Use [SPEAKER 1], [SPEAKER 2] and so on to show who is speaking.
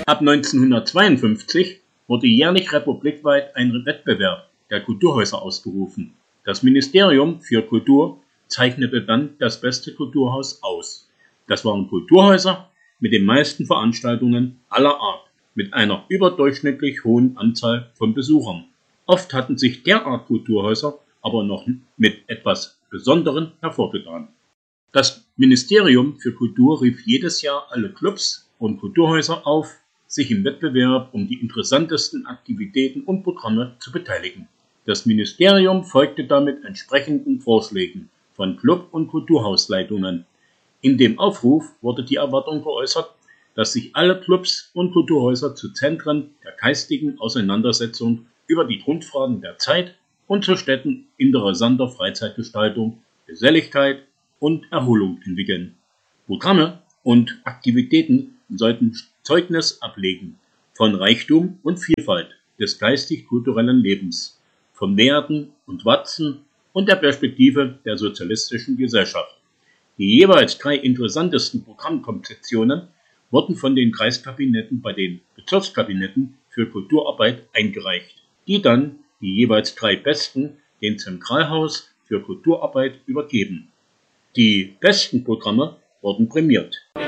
[SPEAKER 1] Ab 1952 wurde jährlich republikweit ein Wettbewerb der Kulturhäuser ausgerufen. Das Ministerium für Kultur zeichnete dann das beste Kulturhaus aus. Das waren Kulturhäuser mit den meisten Veranstaltungen aller Art, mit einer überdurchschnittlich hohen Anzahl von Besuchern. Oft hatten sich derart Kulturhäuser aber noch mit etwas Besonderem hervorgetan. Das Ministerium für Kultur rief jedes Jahr alle Clubs und Kulturhäuser auf, sich im Wettbewerb um die interessantesten Aktivitäten und Programme zu beteiligen. Das Ministerium folgte damit entsprechenden Vorschlägen von Club- und Kulturhausleitungen. In dem Aufruf wurde die Erwartung geäußert, dass sich alle Clubs und Kulturhäuser zu Zentren der geistigen Auseinandersetzung über die Grundfragen der Zeit und zu Stätten interessanter Freizeitgestaltung, Geselligkeit und Erholung entwickeln. Programme und Aktivitäten sollten Zeugnis ablegen von Reichtum und Vielfalt des geistig-kulturellen Lebens, von Werten und Wachsen und der Perspektive der sozialistischen Gesellschaft. Die jeweils 3 interessantesten Programmkonzeptionen wurden von den Kreiskabinetten bei den Bezirkskabinetten für Kulturarbeit eingereicht, die dann die jeweils 3 besten dem Zentralhaus für Kulturarbeit übergeben. Die besten Programme wurden prämiert.